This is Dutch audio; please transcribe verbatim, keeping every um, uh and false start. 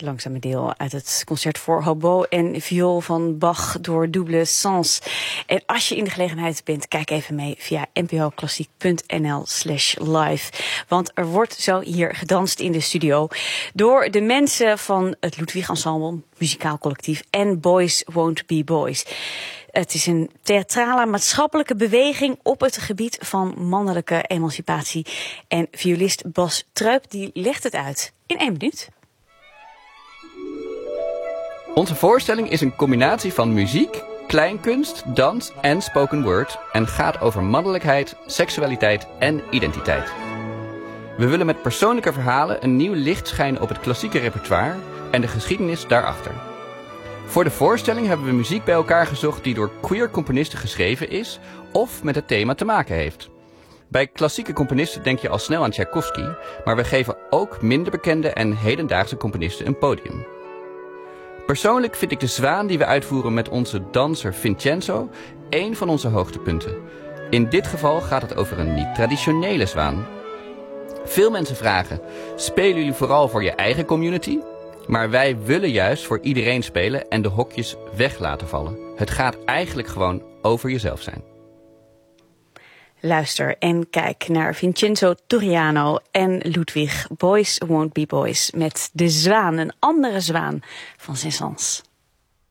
langzame deel uit het concert voor hobo en viool van Bach door Double Sens. En als je in de gelegenheid bent, kijk even mee via npoklassiek.nl slash live. Want er wordt zo hier gedanst in de studio door de mensen van het Ludwig Ensemble, muzikaal collectief, en Boys Won't Be Boys. Het is een theatrale maatschappelijke beweging op het gebied van mannelijke emancipatie. En violist Bas Truip die legt het uit in één minuut. Onze voorstelling is een combinatie van muziek, kleinkunst, dans en spoken word en gaat over mannelijkheid, seksualiteit en identiteit. We willen met persoonlijke verhalen een nieuw licht schijnen op het klassieke repertoire en de geschiedenis daarachter. Voor de voorstelling hebben we muziek bij elkaar gezocht die door queer componisten geschreven is of met het thema te maken heeft. Bij klassieke componisten denk je al snel aan Tchaikovsky, maar we geven ook minder bekende en hedendaagse componisten een podium. Persoonlijk vind ik de zwaan die we uitvoeren met onze danser Vincenzo één van onze hoogtepunten. In dit geval gaat het over een niet-traditionele zwaan. Veel mensen vragen, spelen jullie vooral voor je eigen community? Maar wij willen juist voor iedereen spelen en de hokjes weg laten vallen. Het gaat eigenlijk gewoon over jezelf zijn. Luister en kijk naar Vincenzo Turriano en Ludwig Boys Won't Be Boys met De Zwaan, een andere zwaan van Saint-Saëns.